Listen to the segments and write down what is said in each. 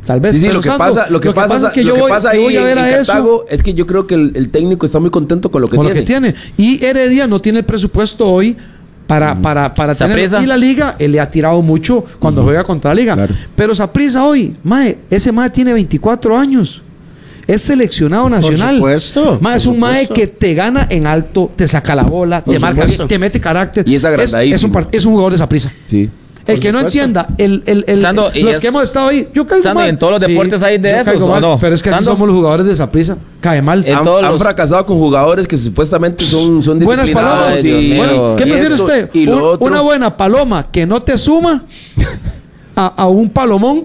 Tal vez. Sí, lo que pasa es que yo voy a ver a Cartago es que yo creo que el técnico está muy contento con lo que tiene. Y Heredia no tiene el presupuesto hoy para tener. Y la Liga, él le ha tirado mucho cuando juega contra la Liga. Claro. Pero Saprissa hoy, ese mae tiene 24 años. Es seleccionado nacional. Por supuesto. Es un mae que te gana en alto, te saca la bola, te marca, te mete carácter. Y es agradadísimo. Es un jugador de Saprissa. Sí. El que no entienda, Sando, los que hemos estado ahí, yo caigo Sando, mal. en todos los deportes hay de esos, ¿o no? Pero es que así somos los jugadores de Saprissa. Cae mal. Han fracasado con jugadores que supuestamente son buenas palomas. Bueno, ¿qué prefiere usted? Una buena paloma que no te suma a un palomón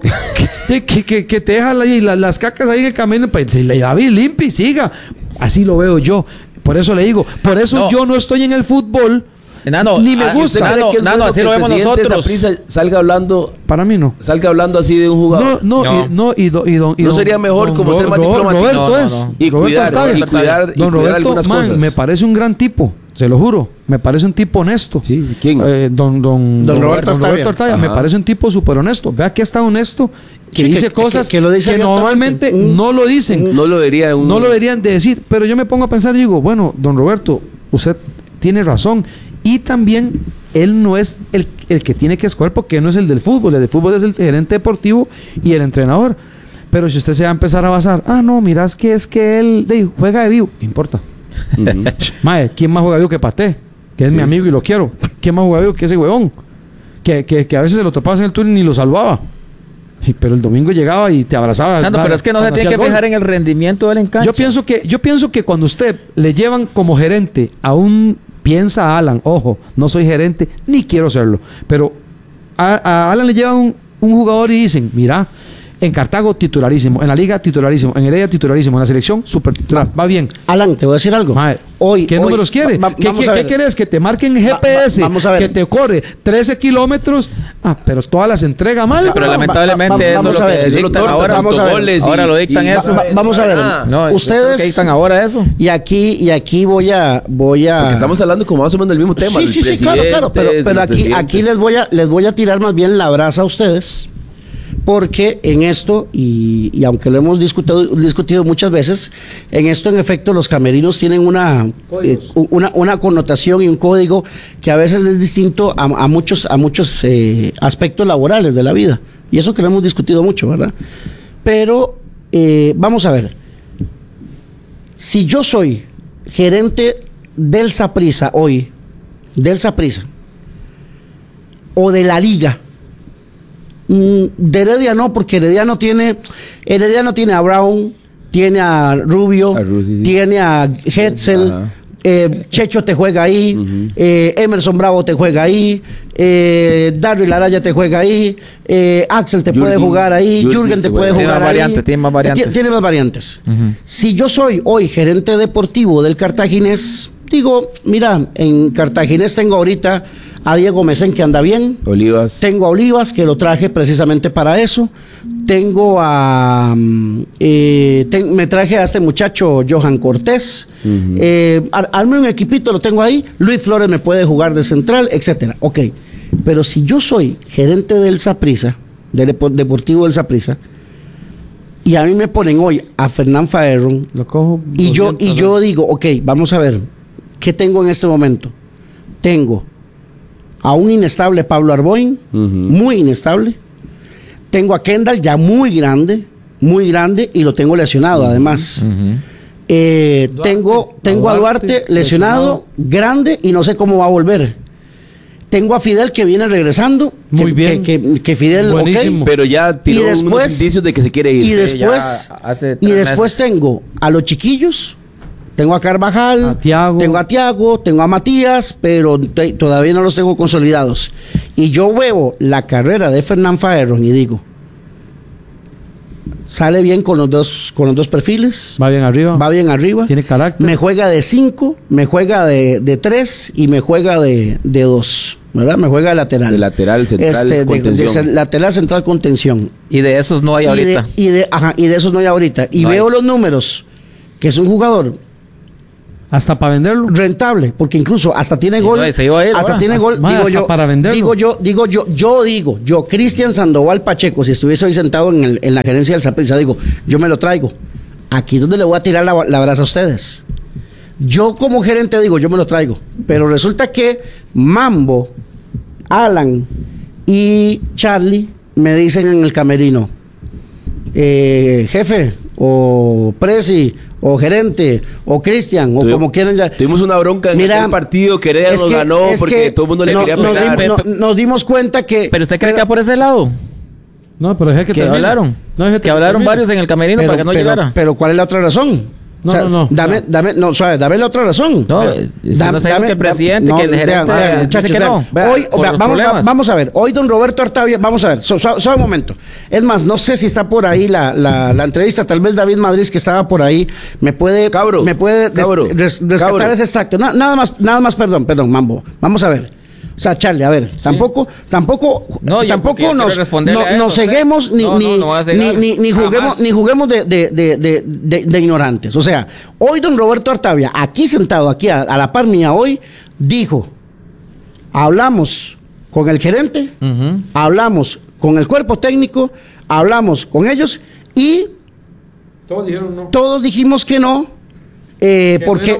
que te deja las cacas ahí en el camino, pues le da bien limpia y siga. Así lo veo yo. Por eso le digo, yo no estoy en el fútbol. Ni me gusta. Así lo vemos nosotros. Salga hablando. Para mí no. Salga hablando así de un jugador. No sería mejor como ser más diplomático. Roberto y cuidar algunas cosas. Me parece un gran tipo, se lo juro. Me parece un tipo honesto. Sí, ¿quién? Don Roberto Artaya. Me parece un tipo súper honesto. Vea que está honesto, que dice cosas que normalmente no lo dicen. No lo deberían de decir. Pero yo me pongo a pensar y digo, bueno, don Roberto, usted tiene razón. Y también él no es el que tiene que escoger, porque no es el del fútbol. El del fútbol es el gerente deportivo y el entrenador. Pero si usted se va a empezar a basar, no, mirás que es que él juega de vivo, ¿qué importa? Mae, ¿quién más juega vivo que Paté? Que es mi amigo y lo quiero. ¿Quién más juega vivo que ese huevón? Que a veces se lo topabas en el túnel y ni lo salvaba. Pero el domingo llegaba y te abrazaba. Pero es que no se tiene que fijar en el rendimiento del encanto. Yo pienso que cuando usted le llevan como gerente a un... Piensa Alan, ojo, no soy gerente, ni quiero serlo. Pero a Alan le llevan un jugador y dicen, mira, en Cartago titularísimo, en la Liga titularísimo, en Heredia titularísimo, en la selección super titular, va bien. Alan, te voy a decir algo. ¿Qué números quiere? ¿Qué quieres? Que te marquen GPS, que te corre 13 kilómetros, pero todas las entrega mal. Pero lamentablemente eso es lo que dictan ahora. Ahora lo dictan eso. Vamos a ver. Ustedes ¿qué dictan ahora eso? Y aquí voy a porque estamos hablando como más o menos del mismo tema. Sí, claro. Pero aquí les voy a tirar más bien la brasa a ustedes. Porque en esto, y aunque lo hemos discutido muchas veces, en esto en efecto los camerinos tienen una connotación y un código que a veces es distinto a muchos aspectos laborales de la vida. Y eso que lo hemos discutido mucho, ¿verdad? Pero vamos a ver. Si yo soy gerente del Saprissa hoy, o de la Liga, de Heredia no, porque Heredia no tiene a Brown, tiene a Rubio, tiene a Hetzel, Checho te juega ahí, Emerson Bravo te juega ahí, Darryl Araya te juega ahí, Axel te puede jugar ahí, Jürgen te puede jugar ahí. Tiene más variantes. Si yo soy hoy gerente deportivo del Cartaginés, digo, mira, en Cartaginés tengo ahorita a Diego Mesén, que anda bien. Tengo a Olivas, que lo traje precisamente para eso. Tengo me traje a este muchacho Johan Cortés. Armé un equipito, lo tengo ahí. Luis Flores me puede jugar de central, etcétera. Ok, pero si yo soy gerente del Saprissa, del Deportivo del Saprissa, y a mí me ponen hoy a Fernán Faerron, lo cojo y yo digo, ok, vamos a ver, ¿qué tengo en este momento? Tengo a un inestable Pablo Arboin, muy inestable. Tengo a Kendall ya muy grande, y lo tengo lesionado además. Tengo a Duarte lesionado, grande, y no sé cómo va a volver. Tengo a Fidel que viene regresando. Muy bien. Que Fidel, buenísimo. Okay. Pero ya tiró unos indicios de que se quiere ir. Y después tengo a los chiquillos. Tengo a Carvajal, tengo a Tiago, tengo a Matías, pero todavía no los tengo consolidados. Y yo veo la carrera de Fernán Faerron y digo, sale bien con los dos perfiles. Va bien arriba. Tiene carácter. Me juega de 5, me juega de 3 y me juega de 2. ¿Verdad? Me juega de lateral. De lateral central contención. Lateral central contención. Y de esos no hay ahorita. Y de esos no hay ahorita. Y veo los números, que es un jugador Hasta para venderlo. Rentable, porque incluso hasta tiene gol. No, se iba a ir hasta ahora. tiene gol. Digo yo, para venderlo. Digo yo, Cristian Sandoval Pacheco, si estuviese hoy sentado en la gerencia del Saprissa, digo, yo me lo traigo. Aquí es donde le voy a tirar la brasa a ustedes. Yo como gerente digo, yo me lo traigo. Pero resulta que Mambo, Alan y Charlie me dicen en el camerino, jefe, o presi, o gerente, o Cristian, o como quieran ya. Tuvimos una bronca en el partido que Heredia nos ganó porque todo el mundo le quería pegar. Nos dimos cuenta que... ¿Pero usted cree que va por ese lado? No, pero es que hablaron. Que hablaron varios en el camerino para que no llegara. Pero ¿cuál es la otra razón? No. Dame la otra razón. No, no sé que el presidente, que el gerente dice que no. Hoy, vamos a ver. Hoy don Roberto Artavia, vamos a ver, solo un momento. Es más, no sé si está por ahí la entrevista, tal vez David Madrid, que estaba por ahí, me puede rescatar ese extracto. Nada más, perdón, Mambo. Vamos a ver. O sea, Charlie, a ver, tampoco nos ceguemos ni juguemos de ignorantes. O sea, hoy don Roberto Artavia, aquí sentado, aquí a la par mía hoy, dijo, hablamos con el gerente, hablamos con el cuerpo técnico, hablamos con ellos y todos dijeron no. Todos dijimos que no. Porque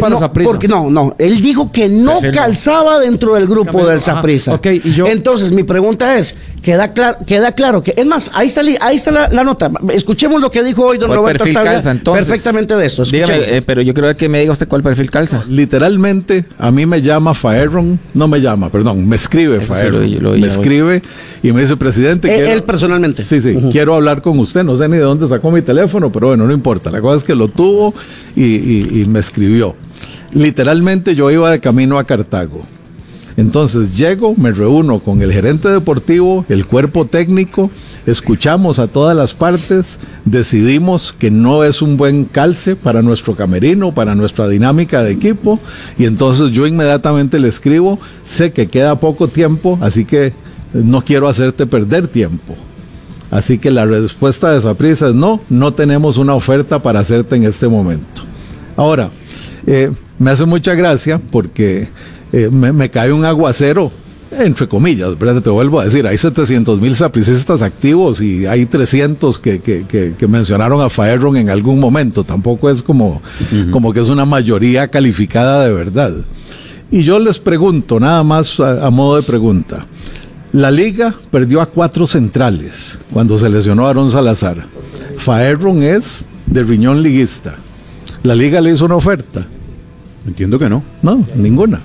él dijo que no calzaba dentro del grupo del Saprissa. Entonces mi pregunta es, queda claro que, es más, ahí está la nota. Escuchemos lo que dijo hoy don Roberto Artavia perfectamente de esto. Dígame, pero yo creo que me diga usted cuál perfil calza. Literalmente a mí me llama Faerron, me escribe Faerron, me escribe y me dice, presidente, él personalmente. Sí, quiero hablar con usted, no sé ni de dónde sacó mi teléfono, pero bueno, no importa, la cosa es que lo tuvo y me escribió. Literalmente yo iba de camino a Cartago. Entonces llego, me reúno con el gerente deportivo, el cuerpo técnico, escuchamos a todas las partes, decidimos que no es un buen calce para nuestro camerino, para nuestra dinámica de equipo, y entonces yo inmediatamente le escribo, sé que queda poco tiempo, así que no quiero hacerte perder tiempo. Así que la respuesta de Saprissa es no tenemos una oferta para hacerte en este momento. Ahora, me hace mucha gracia porque me cae un aguacero, entre comillas, ¿verdad? Te vuelvo a decir, hay 700,000 sapricistas activos y hay 300 que mencionaron a Faerron en algún momento. Tampoco es como que es una mayoría calificada de verdad. Y yo les pregunto, nada más a modo de pregunta, la liga perdió a 4 centrales cuando se lesionó a Aarón Salazar. Faerron es de riñón liguista. ¿La liga le hizo una oferta? Entiendo que no. No, ninguna.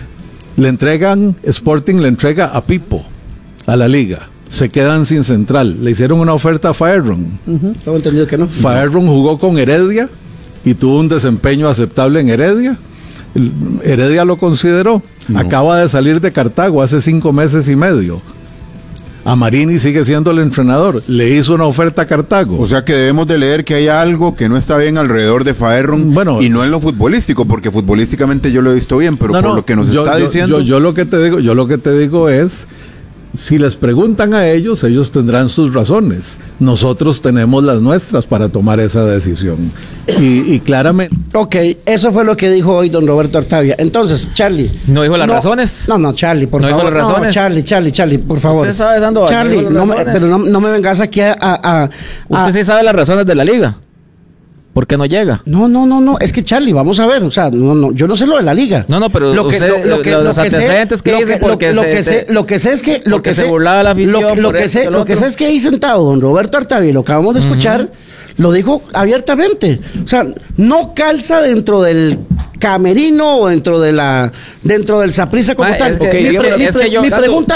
Sporting le entrega a Pipo, a la liga. Se quedan sin central. Le hicieron una oferta a Faerron. Tengo entendido que no. Faerron jugó con Heredia y tuvo un desempeño aceptable en Heredia. Heredia lo consideró. No. Acaba de salir de Cartago hace 5 meses y medio. Amarini sigue siendo el entrenador. Le hizo una oferta a Cartago. O sea que debemos de leer que hay algo que no está bien alrededor de Faerron, y no en lo futbolístico, porque futbolísticamente yo lo he visto bien, pero por lo que nos está diciendo... Yo lo que te digo es, si les preguntan a ellos, ellos tendrán sus razones. Nosotros tenemos las nuestras para tomar esa decisión. Y claramente... Ok, eso fue lo que dijo hoy don Roberto Artavia. Entonces, Charlie... ¿No dijo las razones? No, Charlie, por favor. ¿No dijo las razones? No, Charlie, por favor. ¿Usted sabe, Sandoval? Charlie, no me vengas aquí ¿Usted sí sabe las razones de la liga? ¿Por qué no llega? No, es que Charlie, vamos a ver, o sea, yo no sé lo de la liga. No, pero los antecedentes que dice lo que sé es que se burlaba la afición. Lo que sé es que ahí sentado don Roberto Artavia, lo acabamos de escuchar, lo dijo abiertamente. O sea, no calza dentro del camerino o dentro del Saprissa como tal. Mi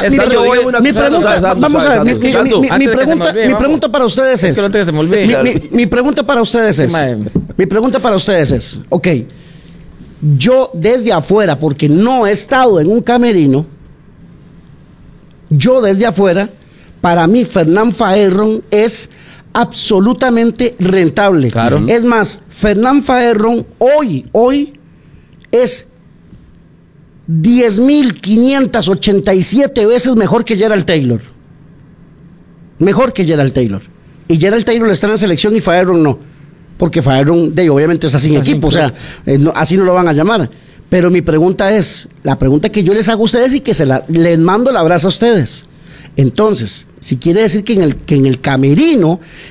pregunta para ustedes es, ok, yo desde afuera, porque no he estado en un camerino, para mí Fernán Faerron es absolutamente rentable. Claro. Es más, Fernán Faerron hoy es 10,587 veces mejor que Gerald Taylor. Y Gerald Taylor está en la selección y Faerron no. porque Faerron, obviamente está sin equipo, o sea, así no lo van a llamar. Pero mi pregunta es, la pregunta que yo les hago a ustedes y que les mando la brasa a ustedes. Entonces, si quiere decir que en el camerino